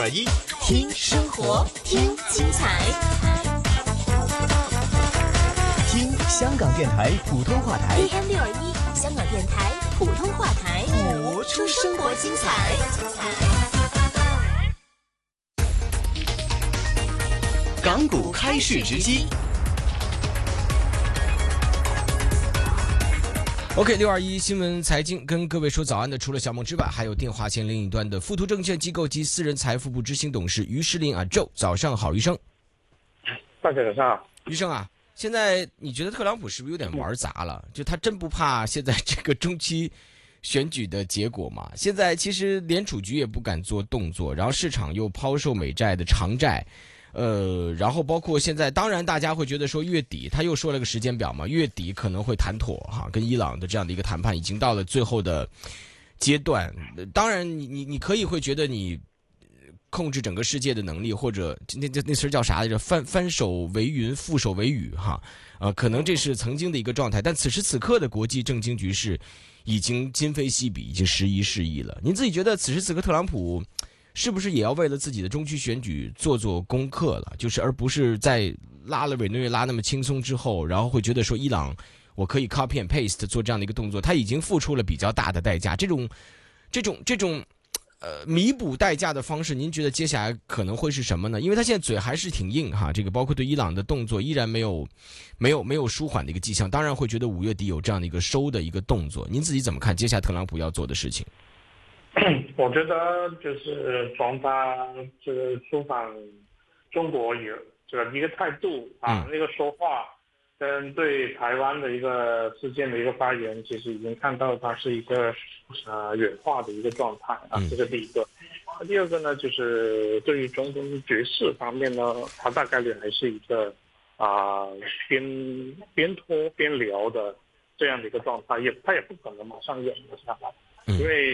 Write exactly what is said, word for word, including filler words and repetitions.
二一，听生活，听精彩，听香港电台普通话台 A M 六二一，香港电台普通话台， 播出生活精彩。港股开市直击。 OK， 六二一新闻财经跟各位说早安的，除了小梦之外，还有电话线另一端的富途证券机构及私人财富部执行董事于诗林啊 Joe， 早上好，余生。 大家早上好。 余生啊，现在你觉得特朗普是不是有点玩砸了？就他真不怕现在这个中期选举的结果吗？现在其实联储局也不敢做动作，然后市场又抛售美债的长债。呃，然后包括现在，当然大家会觉得说月底，他又说了个时间表嘛，月底可能会谈妥哈，跟伊朗的这样的一个谈判已经到了最后的阶段。当然你，你你可以会觉得你控制整个世界的能力，或者那那那词叫啥来着？翻翻手为云，覆手为雨哈。呃，可能这是曾经的一个状态，但此时此刻的国际政经局势已经今非昔比，已经时移世易了。您自己觉得此时此刻特朗普是不是也要为了自己的中期选举做做功课了？就是而不是在拉了委内瑞拉那么轻松之后，然后会觉得说伊朗我可以 copy and paste 做这样的一个动作，他已经付出了比较大的代价。这种这种这种呃弥补代价的方式，您觉得接下来可能会是什么呢？因为他现在嘴还是挺硬哈，这个包括对伊朗的动作依然没有没有没有舒缓的一个迹象。当然会觉得五月底有这样的一个收的一个动作，您自己怎么看接下来特朗普要做的事情？ 我觉得就是从他这个出访中国有这个一个态度啊，嗯、那个说话跟对台湾的一个事件的一个发言，其实已经看到他是一个呃远化的一个状态啊，这是第一个。那第二个呢，就是对于中东局势方面呢，他大概率还是一个啊、呃、边边拖边聊的这样的一个状态，也他也不可能马上演得下来，因为